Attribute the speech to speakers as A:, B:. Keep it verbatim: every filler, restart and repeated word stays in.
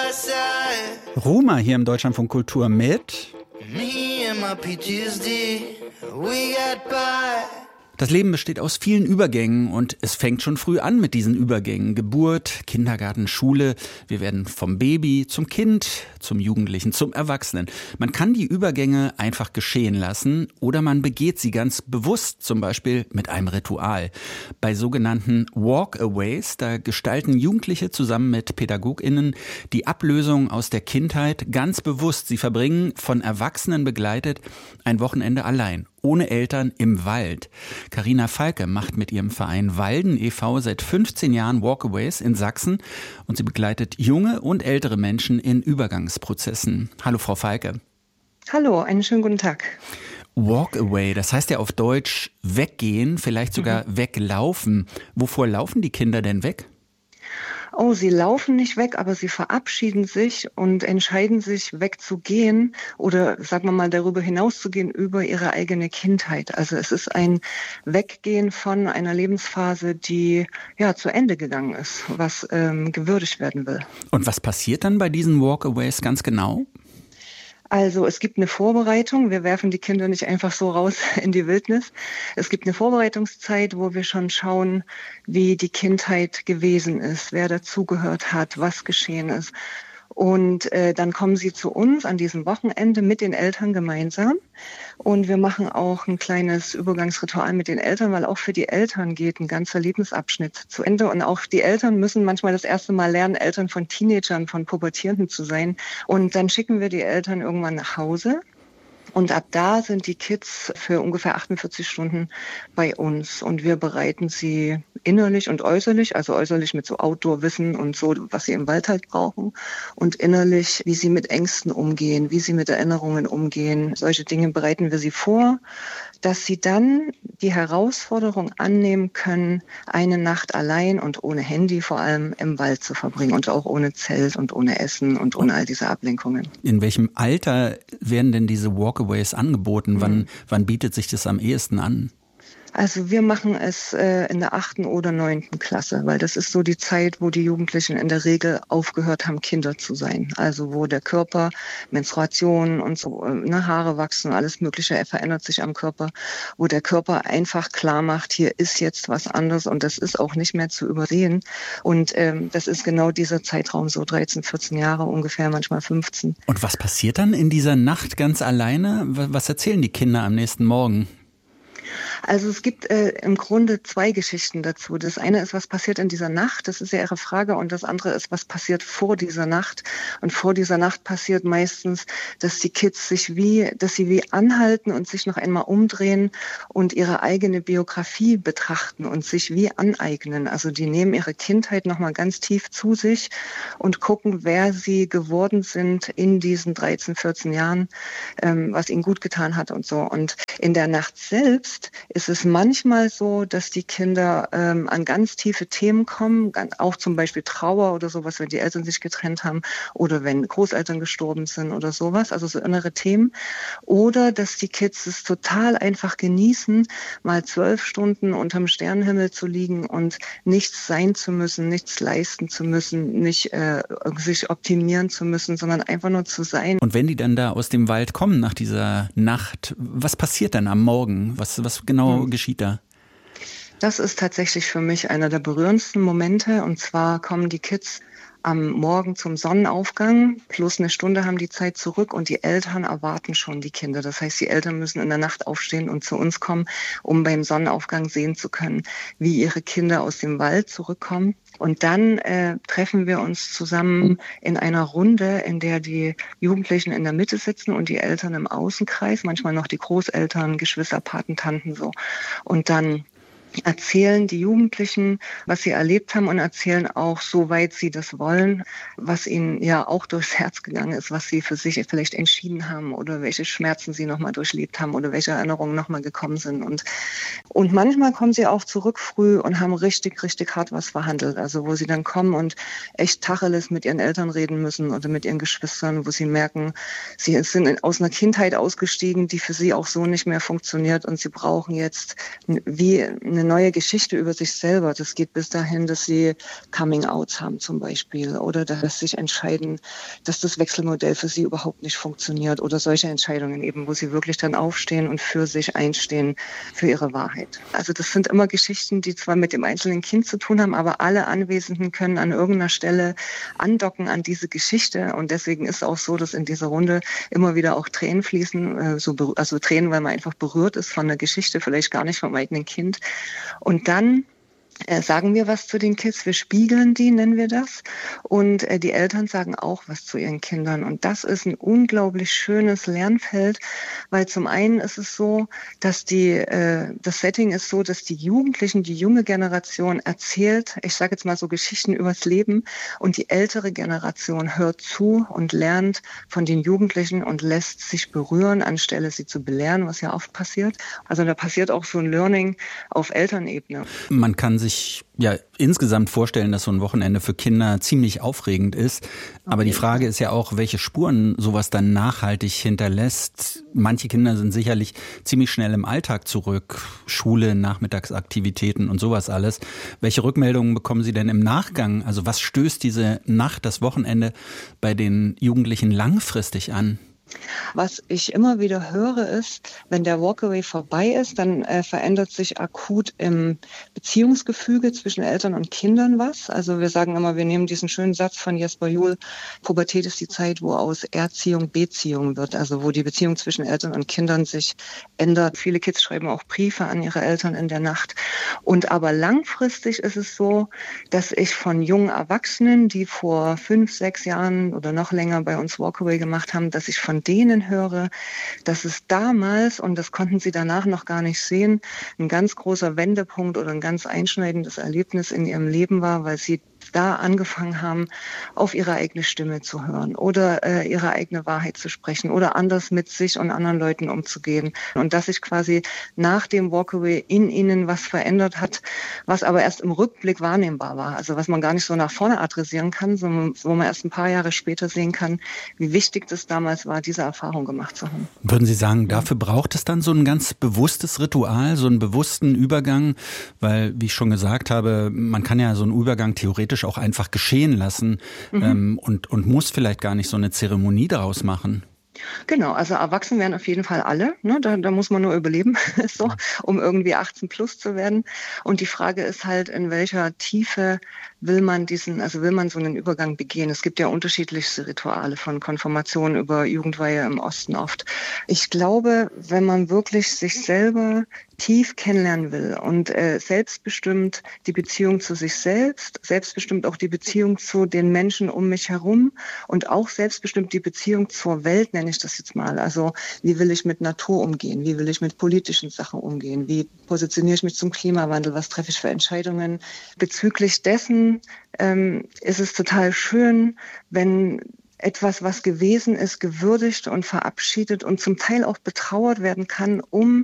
A: Roma hier im Deutschlandfunk Kultur mit Das Leben besteht aus vielen Übergängen und es fängt schon früh an mit diesen Übergängen. Geburt, Kindergarten, Schule. Wir werden vom Baby zum Kind, zum Jugendlichen, zum Erwachsenen. Man kann die Übergänge einfach geschehen lassen oder man begeht sie ganz bewusst, zum Beispiel mit einem Ritual. Bei sogenannten Walkaways, da gestalten Jugendliche zusammen mit PädagogInnen die Ablösung aus der Kindheit ganz bewusst. Sie verbringen, von Erwachsenen begleitet, ein Wochenende allein. Ohne Eltern im Wald. Carina Falke macht mit ihrem Verein Walden e V seit fünfzehn Jahren Walkaways in Sachsen und sie begleitet junge und ältere Menschen in Übergangsprozessen. Hallo Frau Falke.
B: Hallo, einen schönen guten Tag.
A: Walkaway, das heißt ja auf Deutsch weggehen, vielleicht sogar mhm. weglaufen. Wovor laufen die Kinder denn weg?
B: Oh, sie laufen nicht weg, aber sie verabschieden sich und entscheiden sich wegzugehen oder, sagen wir mal, darüber hinauszugehen über ihre eigene Kindheit. Also es ist ein Weggehen von einer Lebensphase, die ja zu Ende gegangen ist, was ähm, gewürdigt werden will.
A: Und was passiert dann bei diesen Walkaways ganz genau?
B: Also es gibt eine Vorbereitung. Wir werfen die Kinder nicht einfach so raus in die Wildnis. Es gibt eine Vorbereitungszeit, wo wir schon schauen, wie die Kindheit gewesen ist, wer dazugehört hat, was geschehen ist. Und äh, dann kommen sie zu uns an diesem Wochenende mit den Eltern gemeinsam. Und wir machen auch ein kleines Übergangsritual mit den Eltern, weil auch für die Eltern geht ein ganzer Lebensabschnitt zu Ende. Und auch die Eltern müssen manchmal das erste Mal lernen, Eltern von Teenagern, von Pubertierenden zu sein. Und dann schicken wir die Eltern irgendwann nach Hause. Und ab da sind die Kids für ungefähr achtundvierzig Stunden bei uns. Und wir bereiten sie innerlich und äußerlich, also äußerlich mit so Outdoor-Wissen und so, was sie im Wald halt brauchen. Und innerlich, wie sie mit Ängsten umgehen, wie sie mit Erinnerungen umgehen. Solche Dinge bereiten wir sie vor, dass sie dann die Herausforderung annehmen können, eine Nacht allein und ohne Handy vor allem im Wald zu verbringen. Und auch ohne Zelt und ohne Essen und ohne all diese Ablenkungen.
A: In welchem Alter werden denn diese Walkaways angeboten? Mhm. Wann, wann bietet sich das am ehesten an?
B: Also wir machen es äh, in der achten oder neunten Klasse, weil das ist so die Zeit, wo die Jugendlichen in der Regel aufgehört haben, Kinder zu sein. Also wo der Körper, Menstruation und so, äh, ne, Haare wachsen, alles Mögliche, er verändert sich am Körper, wo der Körper einfach klar macht, hier ist jetzt was anderes und das ist auch nicht mehr zu übersehen. Und ähm, das ist genau dieser Zeitraum, so dreizehn, vierzehn Jahre ungefähr, manchmal fünfzehn.
A: Und was passiert dann in dieser Nacht ganz alleine? Was erzählen die Kinder am nächsten Morgen?
B: Also es gibt äh, im Grunde zwei Geschichten dazu. Das eine ist, was passiert in dieser Nacht, das ist ja Ihre Frage, und das andere ist, was passiert vor dieser Nacht. Und vor dieser Nacht passiert meistens, dass die Kids sich wie, dass sie wie anhalten und sich noch einmal umdrehen und ihre eigene Biografie betrachten und sich wie aneignen. Also die nehmen ihre Kindheit nochmal ganz tief zu sich und gucken, wer sie geworden sind in diesen dreizehn, vierzehn Jahren, ähm, was ihnen gut getan hat und so. Und in der Nacht selbst ist es manchmal so, dass die Kinder ähm, an ganz tiefe Themen kommen, auch zum Beispiel Trauer oder sowas, wenn die Eltern sich getrennt haben oder wenn Großeltern gestorben sind oder sowas, also so innere Themen. Oder dass die Kids es total einfach genießen, mal zwölf Stunden unterm Sternenhimmel zu liegen und nichts sein zu müssen, nichts leisten zu müssen, nicht äh, sich optimieren zu müssen, sondern einfach nur zu sein.
A: Und wenn die dann da aus dem Wald kommen nach dieser Nacht, was passiert dann am Morgen? Was, was genau hm. geschieht da?
B: Das ist tatsächlich für mich einer der berührendsten Momente. Und zwar kommen die Kids am Morgen zum Sonnenaufgang, plus eine Stunde haben die Zeit zurück und die Eltern erwarten schon die Kinder. Das heißt, die Eltern müssen in der Nacht aufstehen und zu uns kommen, um beim Sonnenaufgang sehen zu können, wie ihre Kinder aus dem Wald zurückkommen. Und dann äh, treffen wir uns zusammen in einer Runde, in der die Jugendlichen in der Mitte sitzen und die Eltern im Außenkreis, manchmal noch die Großeltern, Geschwister, Paten, Tanten so. Und dann erzählen die Jugendlichen, was sie erlebt haben und erzählen auch, soweit sie das wollen, was ihnen ja auch durchs Herz gegangen ist, was sie für sich vielleicht entschieden haben oder welche Schmerzen sie nochmal durchlebt haben oder welche Erinnerungen nochmal gekommen sind. Und, und manchmal kommen sie auch zurück früh und haben richtig, richtig hart was verhandelt. Also wo sie dann kommen und echt Tacheles mit ihren Eltern reden müssen oder mit ihren Geschwistern, wo sie merken, sie sind aus einer Kindheit ausgestiegen, die für sie auch so nicht mehr funktioniert und sie brauchen jetzt wie eine eine neue Geschichte über sich selber. Das geht bis dahin, dass sie Coming-Outs haben zum Beispiel oder dass sie sich entscheiden, dass das Wechselmodell für sie überhaupt nicht funktioniert oder solche Entscheidungen eben, wo sie wirklich dann aufstehen und für sich einstehen, für ihre Wahrheit. Also das sind immer Geschichten, die zwar mit dem einzelnen Kind zu tun haben, aber alle Anwesenden können an irgendeiner Stelle andocken an diese Geschichte und deswegen ist es auch so, dass in dieser Runde immer wieder auch Tränen fließen, äh, so, also Tränen, weil man einfach berührt ist von der Geschichte, vielleicht gar nicht vom eigenen Kind. Und dann äh, sagen wir was zu den Kids, wir spiegeln die, nennen wir das. Und äh, die Eltern sagen auch was zu ihren Kindern. Und das ist ein unglaublich schönes Lernfeld, weil zum einen ist es so, dass die, äh, das Setting ist so, dass die Jugendlichen, die junge Generation erzählt, ich sage jetzt mal so Geschichten übers Leben und die ältere Generation hört zu und lernt von den Jugendlichen und lässt sich berühren, anstelle sie zu belehren, was ja oft passiert. Also da passiert auch so ein Learning auf Elternebene.
A: Man kann sich ja insgesamt vorstellen, dass so ein Wochenende für Kinder ziemlich aufregend ist. Aber die Frage ist ja auch, welche Spuren sowas dann nachhaltig hinterlässt. Manche Kinder sind sicherlich ziemlich schnell im Alltag zurück. Schule, Nachmittagsaktivitäten und sowas alles. Welche Rückmeldungen bekommen Sie denn im Nachgang? Also was stößt diese Nacht, das Wochenende bei den Jugendlichen langfristig an?
B: Was ich immer wieder höre ist, wenn der Walkaway vorbei ist, dann äh, verändert sich akut im Beziehungsgefüge zwischen Eltern und Kindern was. Also wir sagen immer, wir nehmen diesen schönen Satz von Jesper Juhl, Pubertät ist die Zeit, wo aus Erziehung Beziehung wird, also wo die Beziehung zwischen Eltern und Kindern sich ändert. Viele Kids schreiben auch Briefe an ihre Eltern in der Nacht. Und aber langfristig ist es so, dass ich von jungen Erwachsenen, die vor fünf, sechs Jahren oder noch länger bei uns Walkaway gemacht haben, dass ich von denen höre, dass es damals, und das konnten sie danach noch gar nicht sehen, ein ganz großer Wendepunkt oder ein ganz einschneidendes Erlebnis in ihrem Leben war, weil sie da angefangen haben, auf ihre eigene Stimme zu hören oder äh, ihre eigene Wahrheit zu sprechen oder anders mit sich und anderen Leuten umzugehen. Und dass sich quasi nach dem Walkaway in ihnen was verändert hat, was aber erst im Rückblick wahrnehmbar war. Also was man gar nicht so nach vorne adressieren kann, sondern wo man erst ein paar Jahre später sehen kann, wie wichtig das damals war, diese Erfahrung gemacht zu haben.
A: Würden Sie sagen, dafür braucht es dann so ein ganz bewusstes Ritual, so einen bewussten Übergang? Weil, wie ich schon gesagt habe, man kann ja so einen Übergang theoretisch auch einfach geschehen lassen mhm. ähm, und, und muss vielleicht gar nicht so eine Zeremonie daraus machen.
B: Genau, also erwachsen werden auf jeden Fall alle, ne? da, da muss man nur überleben, so, um irgendwie achtzehn plus zu werden. Und die Frage ist halt, in welcher Tiefe will man diesen, also will man so einen Übergang begehen? Es gibt ja unterschiedlichste Rituale von Konfirmation über Jugendweihe im Osten oft. Ich glaube, wenn man wirklich sich selber tief kennenlernen will und äh, selbstbestimmt die Beziehung zu sich selbst, selbstbestimmt auch die Beziehung zu den Menschen um mich herum und auch selbstbestimmt die Beziehung zur Welt, nenne ich das jetzt mal. Also wie will ich mit Natur umgehen? Wie will ich mit politischen Sachen umgehen? Wie positioniere ich mich zum Klimawandel? Was treffe ich für Entscheidungen? Bezüglich dessen ähm, ist es total schön, wenn etwas, was gewesen ist, gewürdigt und verabschiedet und zum Teil auch betrauert werden kann, um